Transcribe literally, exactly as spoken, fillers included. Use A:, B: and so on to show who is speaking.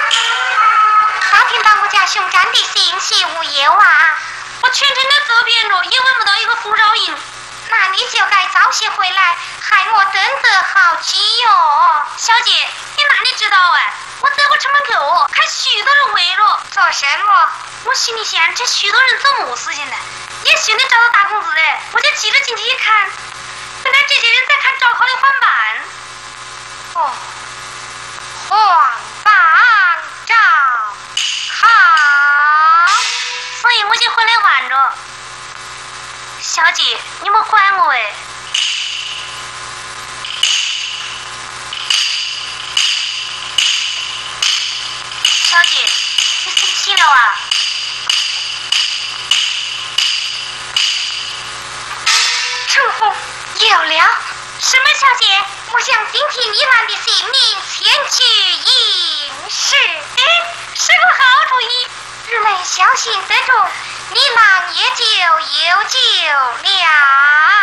A: 打听到我家熊占的信息无有啊？
B: 我全程都走遍了，也问不到一个富饶银。
A: 那你就该早些回来，害我等得好急哟。
B: 小姐，你哪里知道哎？我在我城门口看许多人围着，
A: 做什么？
B: 我心里想，这许多人做么事情呢？也许能找到大公子哎，我就急着进去一看，原来这些人在看赵考的黄板。
A: 哦，黄板赵考，
B: 所以我就回来挽着。小姐，你莫管我哎。小姐，你生气了啊？
A: 楚风，有了。
B: 什么小姐？
A: 我想顶替倪兰的性命前去应试。
B: 哎，是个好主意。
A: 日内小心得中，倪兰也就有救了。